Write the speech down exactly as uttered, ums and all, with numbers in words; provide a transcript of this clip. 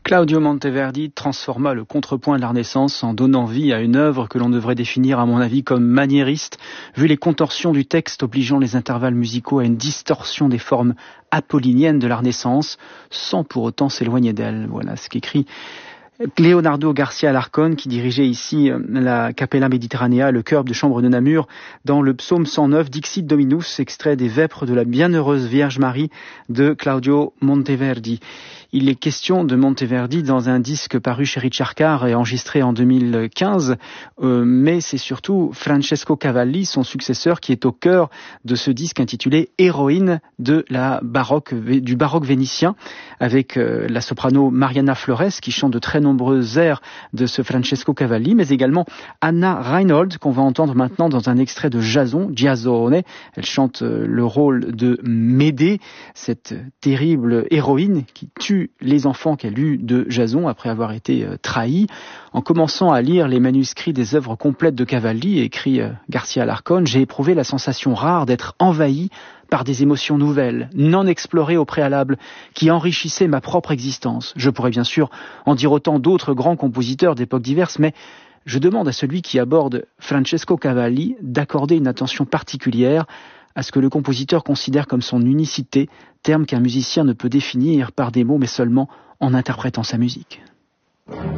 Claudio Monteverdi transforma le contrepoint de la Renaissance en donnant vie à une œuvre que l'on devrait définir à mon avis comme maniériste, vu les contorsions du texte obligeant les intervalles musicaux à une distorsion des formes apolliniennes de la Renaissance, sans pour autant s'éloigner d'elle. Voilà ce qu'écrit Leonardo Garcia Alarcón, qui dirigeait ici la Capella Mediterranea, le chœur de chambre de Namur, dans le psaume cent neuf, Dixit Dominus, extrait des Vêpres de la Bienheureuse Vierge Marie de Claudio Monteverdi. Il est question de Monteverdi dans un disque paru chez Richard Carr et enregistré en deux mille quinze, euh, mais c'est surtout Francesco Cavalli, son successeur, qui est au cœur de ce disque intitulé Héroïne de la baroque, du baroque vénitien, avec euh, la soprano Mariana Flores, qui chante de très nombreux airs de ce Francesco Cavalli, mais également Anna Reinhold, qu'on va entendre maintenant dans un extrait de Jason, Giasone. Elle chante euh, le rôle de Médée, cette terrible héroïne qui tue les enfants qu'elle eut de Jason après avoir été euh, trahi. En commençant à lire les manuscrits des œuvres complètes de Cavalli, écrit euh, Garcia Alarcón, j'ai éprouvé la sensation rare d'être envahi par des émotions nouvelles, non explorées au préalable, qui enrichissaient ma propre existence. Je pourrais bien sûr en dire autant d'autres grands compositeurs d'époques diverses, mais je demande à celui qui aborde Francesco Cavalli d'accorder une attention particulière à ce que le compositeur considère comme son unicité, terme qu'un musicien ne peut définir par des mots mais seulement en interprétant sa musique.